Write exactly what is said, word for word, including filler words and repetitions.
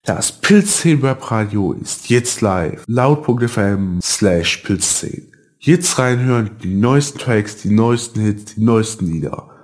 Das Pilzzehn Webradio ist jetzt live. Laut.fm slash Pilzzehn. Jetzt reinhören, die neuesten Tracks, die neuesten Hits, die neuesten Lieder.